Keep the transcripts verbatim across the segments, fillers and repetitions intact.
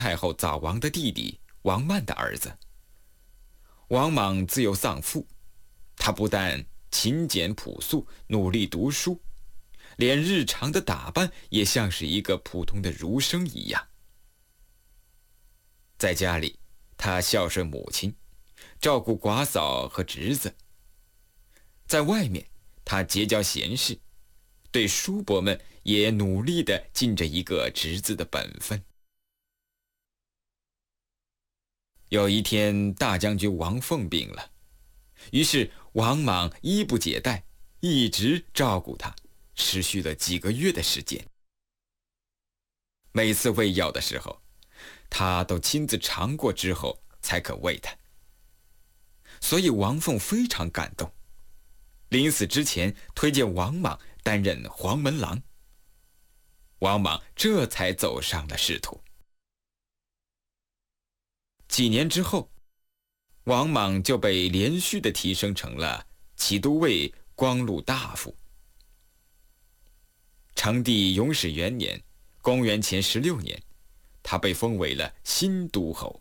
太后早亡的弟弟王曼的儿子。王莽自幼丧父，他不但勤俭朴素，努力读书，连日常的打扮也像是一个普通的儒生一样。在家里，他孝顺母亲，照顾寡嫂和侄子；在外面，他结交贤士，对叔伯们也努力地尽着一个侄子的本分。有一天，大将军王凤病了，于是王莽衣不解带，一直照顾他，持续了几个月的时间。每次喂药的时候，他都亲自尝过之后才肯喂他。所以王凤非常感动，临死之前推荐王莽担任黄门郎。王莽这才走上了仕途。几年之后，王莽就被连续地提升成了骑都尉、光禄大夫。成帝永始元年，公元前十六年，他被封为了新都侯。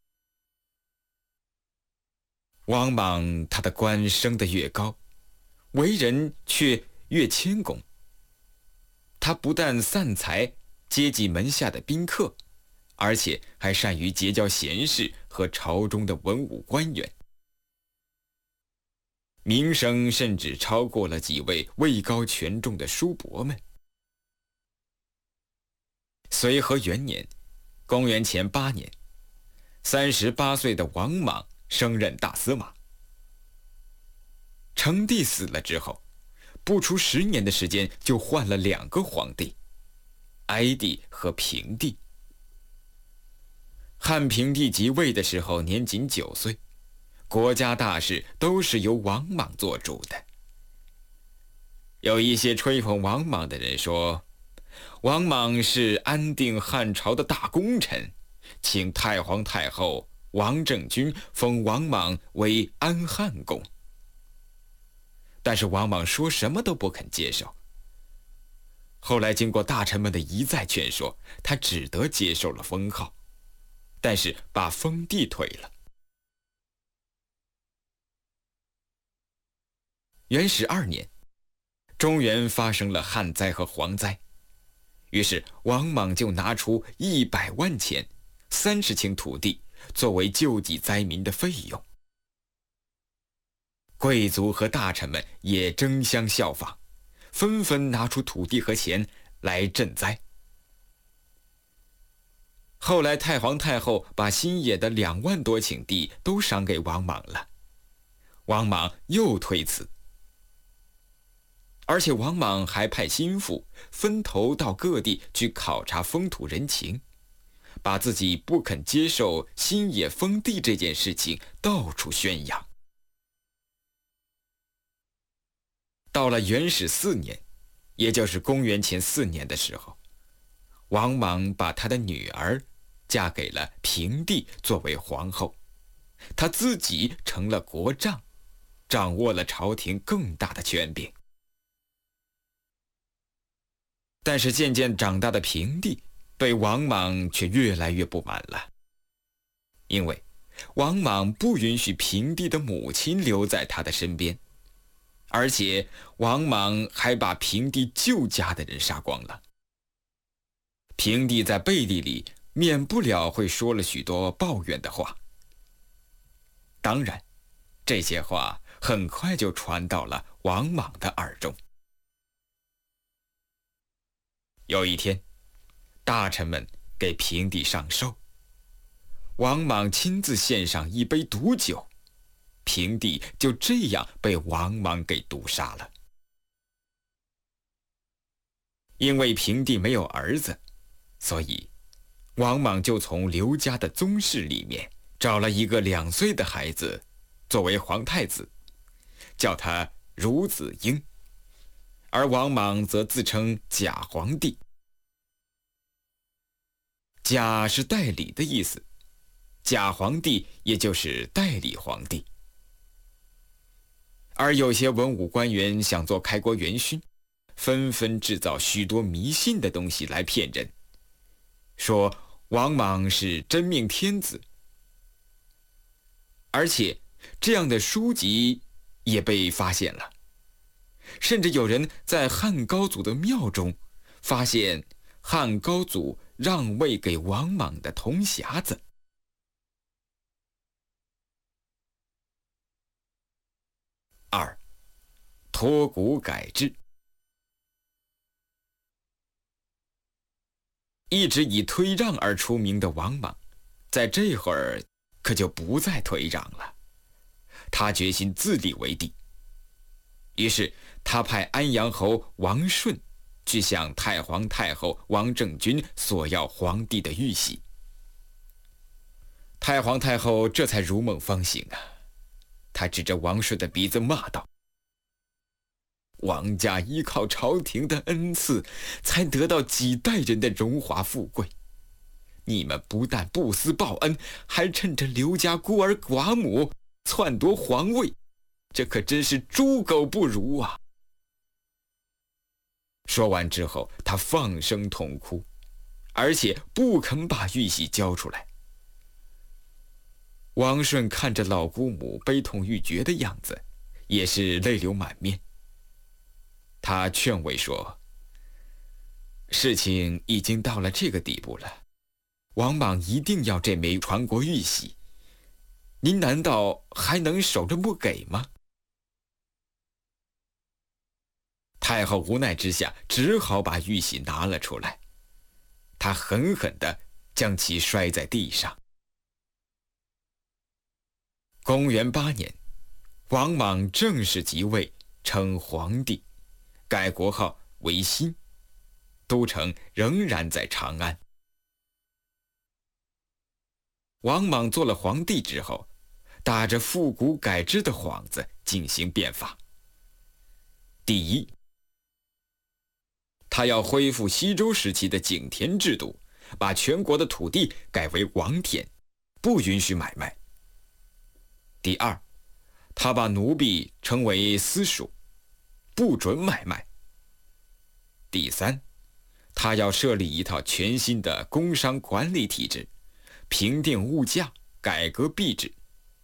王莽他的官升得越高，为人却越谦恭。他不但散财接济门下的宾客，而且还善于结交贤士和朝中的文武官员，名声甚至超过了几位位高权重的叔伯们。随和元年，公元前八年，三十八岁的王莽升任大司马。成帝死了之后，不出十年的时间就换了两个皇帝，哀帝和平帝。汉平帝即位的时候年仅九岁，国家大事都是由王莽做主的。有一些吹捧王莽的人说，王莽是安定汉朝的大功臣，请太皇太后王政君封王莽为安汉公。但是王莽说什么都不肯接受。后来经过大臣们的一再劝说，他只得接受了封号，但是把封地退了。元始二年，中原发生了旱灾和蝗灾，于是王莽就拿出一百万钱、三十顷土地作为救济灾民的费用。贵族和大臣们也争相效仿，纷纷拿出土地和钱来赈灾。后来太皇太后把新野的两万多顷地都赏给王莽了，王莽又推辞。而且王莽还派心腹分头到各地去考察风土人情，把自己不肯接受新野封地这件事情到处宣扬。到了元始四年，也就是公元前四年的时候，王莽把他的女儿嫁给了平帝作为皇后，他自己成了国丈，掌握了朝廷更大的权柄。但是渐渐长大的平帝对王莽却越来越不满了，因为王莽不允许平帝的母亲留在他的身边，而且王莽还把平帝旧家的人杀光了。平帝在背地里免不了会说了许多抱怨的话。当然，这些话很快就传到了王莽的耳中。有一天，大臣们给平帝上寿，王莽亲自献上一杯毒酒，平帝就这样被王莽给毒杀了。因为平帝没有儿子，所以王莽就从刘家的宗室里面找了一个两岁的孩子作为皇太子，叫他孺子婴，而王莽则自称假皇帝。假是代理的意思，假皇帝也就是代理皇帝。而有些文武官员想做开国元勋，纷纷制造许多迷信的东西来骗人，说王莽是真命天子，而且这样的书籍也被发现了，甚至有人在汉高祖的庙中发现汉高祖让位给王莽的铜匣子。二，托古改制。一直以推让而出名的王莽，在这会儿可就不再推让了，他决心自立为帝。于是他派安阳侯王顺去向太皇太后王政君索要皇帝的玉玺。太皇太后这才如梦方醒啊，她指着王顺的鼻子骂道：王家依靠朝廷的恩赐，才得到几代人的荣华富贵。你们不但不思报恩，还趁着刘家孤儿寡母篡夺皇位，这可真是猪狗不如啊！说完之后，他放声痛哭，而且不肯把玉玺交出来。王顺看着老姑母悲痛欲绝的样子，也是泪流满面。他劝慰说：事情已经到了这个地步了，王莽一定要这枚传国玉玺，您难道还能守着不给吗？太后无奈之下，只好把玉玺拿了出来，她狠狠地将其摔在地上。公元八年，王莽正式即位，称皇帝，改国号为新，都城仍然在长安。王莽做了皇帝之后，打着复古改制的幌子进行变法。第一，他要恢复西周时期的井田制度，把全国的土地改为王田，不允许买卖。第二，他把奴婢称为私属，不准买卖。第三，他要设立一套全新的工商管理体制，平定物价，改革币制。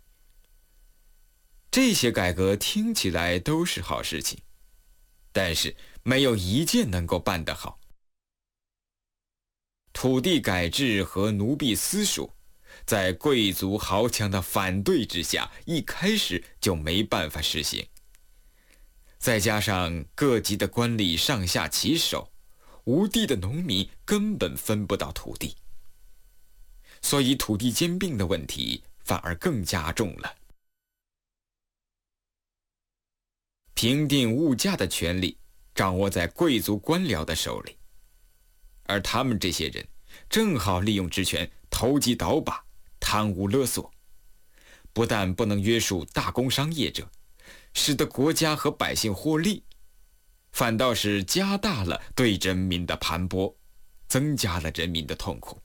这些改革听起来都是好事情，但是没有一件能够办得好。土地改制和奴婢私属，在贵族豪强的反对之下，一开始就没办法实行。再加上各级的官吏上下其手，无地的农民根本分不到土地，所以土地兼并的问题反而更加重了。平定物价的权力掌握在贵族官僚的手里，而他们这些人正好利用职权投机倒把，贪污勒索，不但不能约束大工商业者，使得国家和百姓获利，反倒是加大了对人民的盘剥，增加了人民的痛苦。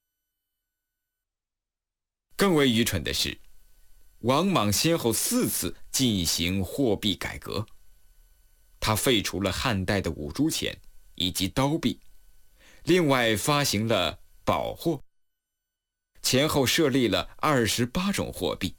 更为愚蠢的是，王莽先后四次进行货币改革，他废除了汉代的五铢钱以及刀币，另外发行了宝货，前后设立了二十八种货币。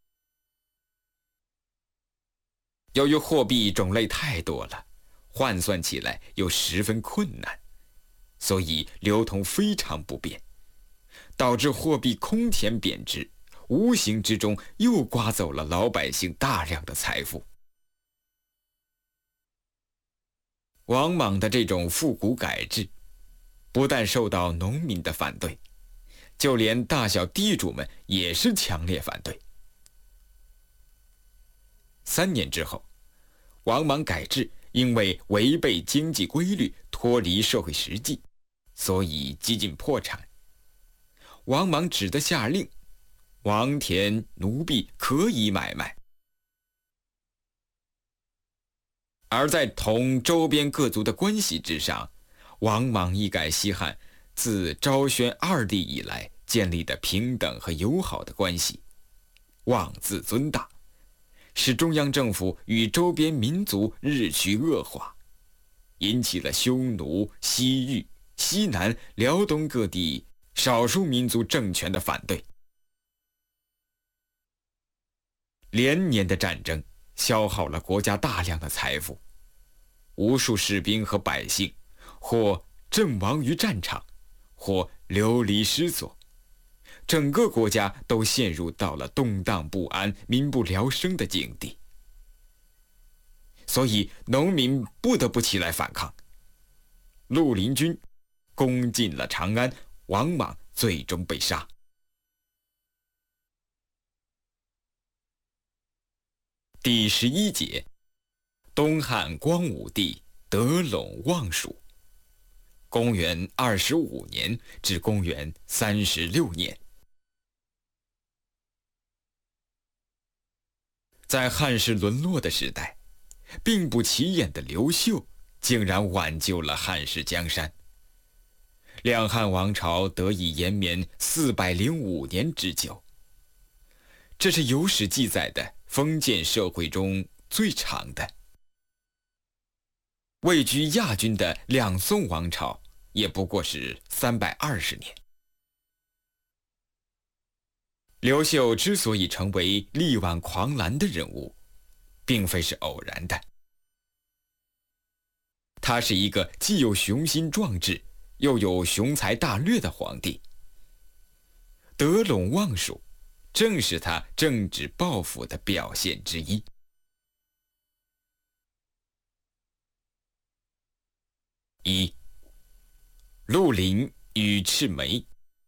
由于货币种类太多了，换算起来又十分困难，所以流通非常不便，导致货币空前贬值，无形之中又刮走了老百姓大量的财富。王莽的这种复古改制，不但受到农民的反对，就连大小地主们也是强烈反对。三年之后，王莽改制因为违背经济规律，脱离社会实际，所以几近破产。王莽只得下令，王田奴婢可以买卖。而在同周边各族的关系之上，王莽一改西汉自昭宣二帝以来建立的平等和友好的关系，妄自尊大，使中央政府与周边民族日趋恶化，引起了匈奴、西域、西南、辽东各地少数民族政权的反对。连年的战争消耗了国家大量的财富，无数士兵和百姓或阵亡于战场，或流离失所，整个国家都陷入到了动荡不安、民不聊生的境地。所以农民不得不起来反抗。绿林军攻进了长安，王莽最终被杀。第十一节，东汉光武帝得陇望蜀，公元二十五年至公元三十六年。在汉室沦落的时代，并不起眼的刘秀竟然挽救了汉室江山，两汉王朝得以延绵四百零五年之久。这是有史记载的封建社会中最长的。位居亚军的两宋王朝也不过是三百二十年。刘秀之所以成为力挽狂澜的人物，并非是偶然的。他是一个既有雄心壮志，又有雄才大略的皇帝。得陇望蜀，正是他政治抱负的表现之一。一、绿林与赤眉。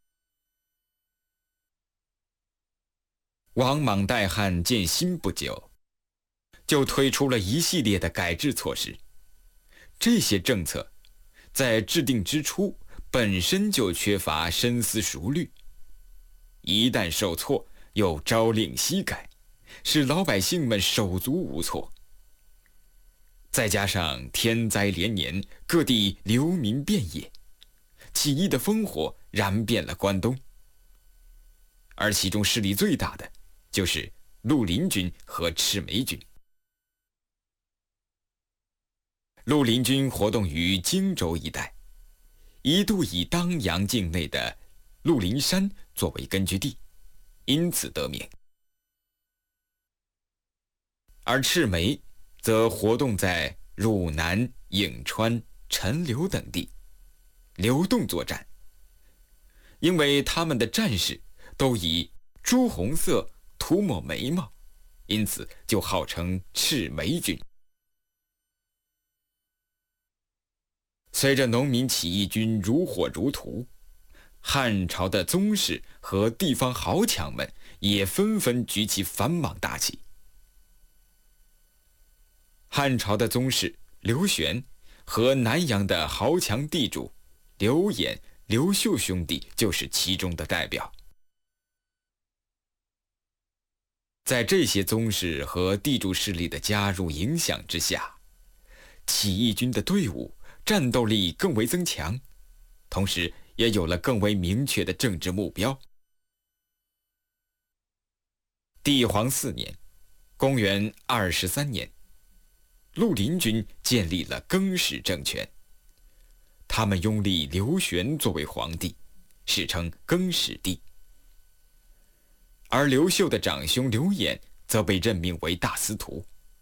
王莽代汉建新不久，就推出了一系列的改制措施。这些政策在制定之初本身就缺乏深思熟虑，一旦受挫又朝令夕改，使老百姓们手足无措。再加上天灾连年，各地流民遍野，起义的烽火燃遍了关东。而其中势力最大的就是绿林军和赤眉军。绿林军活动于荆州一带，一度以当阳境内的绿林山作为根据地，因此得名。而赤眉则活动在汝南、颍川、陈留等地，流动作战。因为他们的战士都以朱红色涂抹眉毛，因此就号称赤眉军。随着农民起义军如火如荼，汉朝的宗室和地方豪强们也纷纷举起反莽大旗。汉朝的宗室刘玄和南阳的豪强地主刘演、刘秀兄弟就是其中的代表。在这些宗室和地主势力的加入影响之下，起义军的队伍战斗力更为增强，同时也有了更为明确的政治目标。帝皇四年，公元二十三年，绿林军建立了更始政权，他们拥立刘玄作为皇帝，史称更始帝。而刘秀的长兄刘演则被任命为大司徒。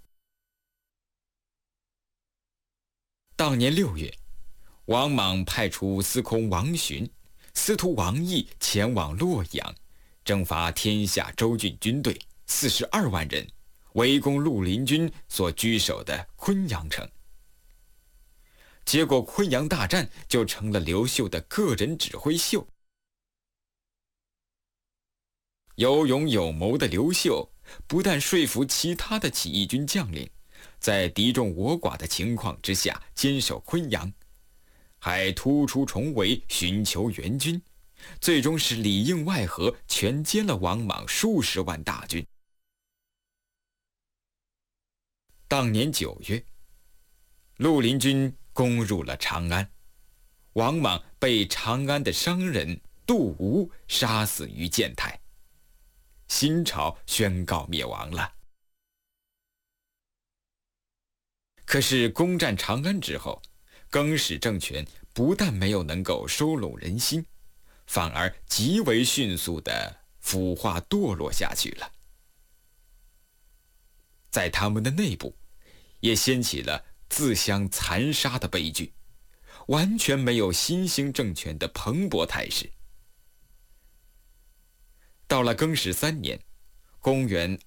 当年六月，王莽派出司空王寻、司徒王毅前往洛阳，征伐天下州郡军队四十二万人，围攻绿林军所居守的昆阳城。结果昆阳大战就成了刘秀的个人指挥秀。有勇有谋的刘秀不但说服其他的起义军将领在敌众我寡的情况之下坚守昆阳，还突出重围寻求援军，最终是里应外合，全歼了王莽数十万大军。当年九月，绿林军攻入了长安，王莽被长安的商人杜吴杀死于建台，新朝宣告灭亡了。可是攻占长安之后，更始政权不但没有能够收拢人心， 反而极为迅速地腐化堕落下去了。在他们的内部，也掀起了自相残杀的悲剧，完全没有新兴政权的蓬勃态势。到了更始三年，公元